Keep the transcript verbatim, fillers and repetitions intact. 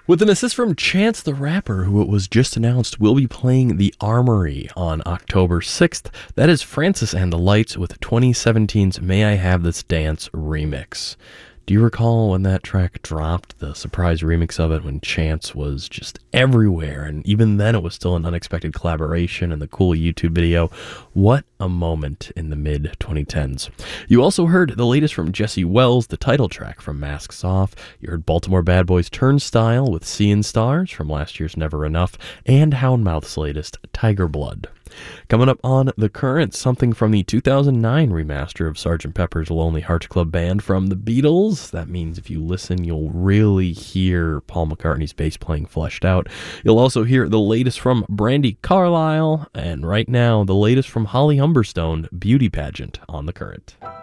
With an assist from Chance the Rapper, who it was just announced will be playing The Armory on October sixth. That is Francis and the Lights with twenty seventeen's May I Have This Dance remix. Do you recall when that track dropped, the surprise remix of it, when Chance was just everywhere, and even then it was still an unexpected collaboration and the cool YouTube video? What a moment in the mid twenty tens. You also heard the latest from Jesse Wells, the title track from Masks Off. You heard Baltimore Bad Boys Turnstile with Seein' Stars from last year's Never Enough, and Houndmouth's latest Tiger Blood. Coming up on The Current, something from the two thousand nine remaster of Sergeant Pepper's Lonely Hearts Club Band from the Beatles. That means if you listen, you'll really hear Paul McCartney's bass playing fleshed out. You'll also hear the latest from Brandi Carlile, and right now, the latest from Holly Humberstone, Beauty Pageant, on The Current.